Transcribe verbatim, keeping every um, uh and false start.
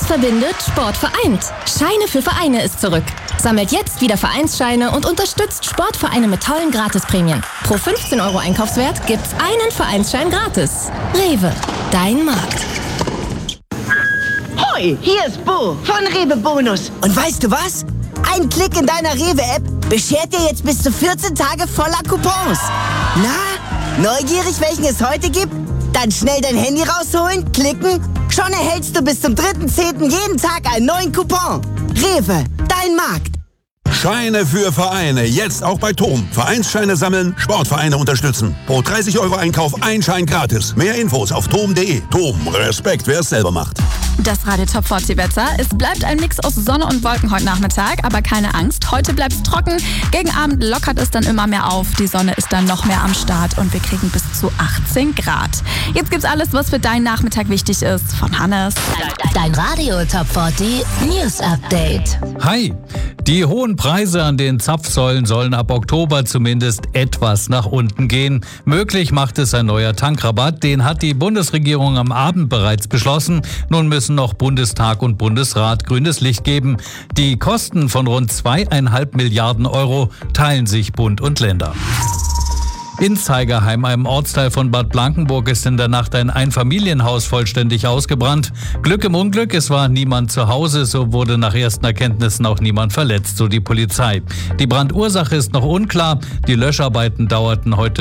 verbindet, Sport vereint. Scheine für Vereine ist zurück. Sammelt jetzt wieder Vereinsscheine und unterstützt Sportvereine mit tollen Gratisprämien. Pro fünfzehn Euro Einkaufswert gibt's einen Vereinsschein gratis. Rewe, dein Markt. Hoi, hier ist Bo von Rewe Bonus. Und weißt du was? Ein Klick in deiner Rewe-App beschert dir jetzt bis zu vierzehn Tage voller Coupons. Na, neugierig, welchen es heute gibt? Dann schnell dein Handy rausholen, klicken. Schon erhältst du bis zum dritten zehnten jeden Tag einen neuen Coupon. Rewe, dein Markt. Scheine für Vereine, jetzt auch bei Tom. Vereinsscheine sammeln, Sportvereine unterstützen. Pro dreißig Euro Einkauf ein Schein gratis. Mehr Infos auf tom punkt de. Tom, Respekt, wer es selber macht. Das Radio Top vierzig Wetter. Es bleibt ein Mix aus Sonne und Wolken heute Nachmittag, aber keine Angst. Heute bleibt es trocken. Gegen Abend lockert es dann immer mehr auf. Die Sonne ist dann noch mehr am Start und wir kriegen bis zu achtzehn Grad. Jetzt gibt's alles, was für deinen Nachmittag wichtig ist. Von Hannes. Dein Radio Top vierzig News Update. Hi! Die hohen Preise an den Zapfsäulen sollen ab Oktober zumindest etwas nach unten gehen. Möglich macht es ein neuer Tankrabatt. Den hat die Bundesregierung am Abend bereits beschlossen. Nun müssen noch Bundestag und Bundesrat grünes Licht geben. Die Kosten von rund zweieinhalb Milliarden Euro teilen sich Bund und Länder. In Zeigerheim, einem Ortsteil von Bad Blankenburg, ist in der Nacht ein Einfamilienhaus vollständig ausgebrannt. Glück im Unglück, es war niemand zu Hause, so wurde nach ersten Erkenntnissen auch niemand verletzt, so die Polizei. Die Brandursache ist noch unklar, die Löscharbeiten dauerten heute